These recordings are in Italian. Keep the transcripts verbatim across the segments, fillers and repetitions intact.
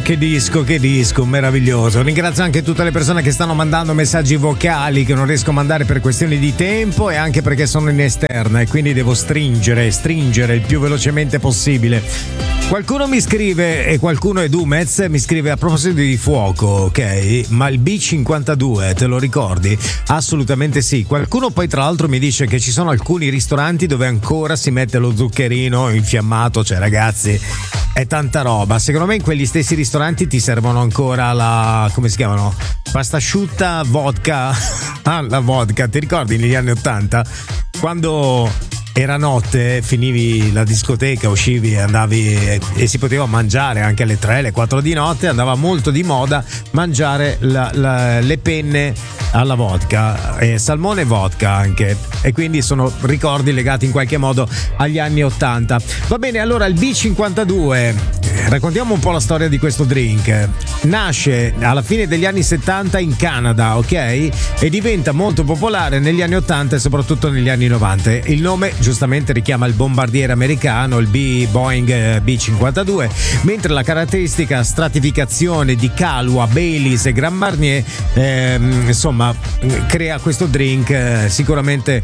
Che disco, che disco, meraviglioso. Ringrazio anche tutte le persone che stanno mandando messaggi vocali che non riesco a mandare per questioni di tempo e anche perché sono in esterna e quindi devo stringere, stringere il più velocemente possibile. Qualcuno mi scrive, e qualcuno è Dumez, mi scrive a proposito di fuoco, ok? Ma il B cinquantadue, te lo ricordi? Assolutamente sì. Qualcuno poi tra l'altro mi dice che ci sono alcuni ristoranti dove ancora si mette lo zuccherino infiammato, cioè ragazzi, è tanta roba. Secondo me in quegli stessi ristoranti ti servono ancora la, come si chiamano? Pasta asciutta, vodka. Ah, la vodka, ti ricordi negli anni ottanta? Quando era notte, finivi la discoteca, uscivi e andavi e, e si poteva mangiare anche alle tre, alle quattro di notte, andava molto di moda mangiare la, la, le penne alla vodka, e salmone e vodka anche, e quindi sono ricordi legati in qualche modo agli anni ottanta. Va bene, allora il B cinquantadue, raccontiamo un po' la storia di questo drink. Nasce alla fine degli anni settanta in Canada, ok? E diventa molto popolare negli anni ottanta e soprattutto negli anni novanta. Il nome giustamente richiama il bombardiere americano, il B Boeing B cinquantadue, mentre la caratteristica stratificazione di Kahlua, Baileys e Grand Marnier ehm, insomma crea questo drink eh, sicuramente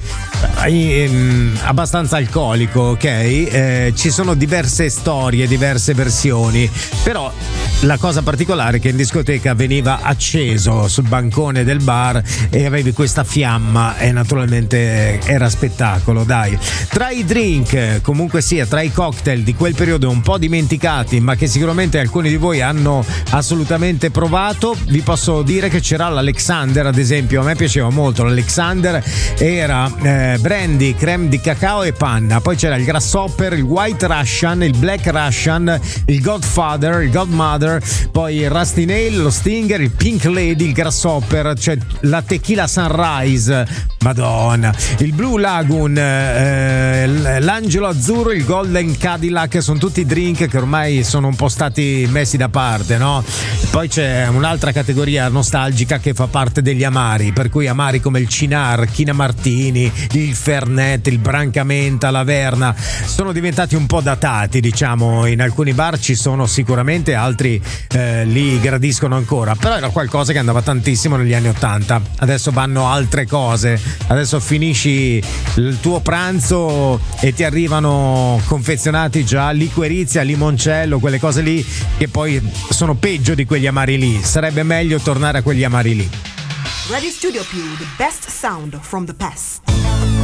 eh, abbastanza alcolico, ok? Eh, ci sono diverse storie, diverse versioni, però la cosa particolare è che in discoteca veniva acceso sul bancone del bar e avevi questa fiamma e naturalmente era spettacolo, dai. Tra i drink, comunque sia, tra i cocktail di quel periodo un po' dimenticati, ma che sicuramente alcuni di voi hanno assolutamente provato, vi posso dire che c'era l'Alexander, ad esempio. A me piaceva molto l'Alexander, era eh, brandy, creme di cacao e panna. Poi c'era il Grasshopper, il White Russian, il Black Russian, il Godfather, il Godmother, poi il Rusty Nail, lo Stinger, il Pink Lady, il Grasshopper, cioè la Tequila Sunrise, madonna, il Blue Lagoon, eh, l'Angelo Azzurro, il Golden Cadillac. Sono tutti drink che ormai sono un po' stati messi da parte, no? Poi c'è un'altra categoria nostalgica che fa parte degli amari, per cui amari come il Cynar, China Martini, il Fernet, il Brancamenta, la Verna sono diventati un po' datati, diciamo. In alcuni bar ci sono sicuramente, altri eh, li gradiscono ancora, però era qualcosa che andava tantissimo negli anni ottanta. Adesso vanno altre cose, adesso finisci il tuo pranzo e ti arrivano confezionati già liquirizia, limoncello, quelle cose lì che poi sono peggio di quegli amari lì. Sarebbe meglio tornare a quegli amari lì. Radio Studio Più, the best sound from the past.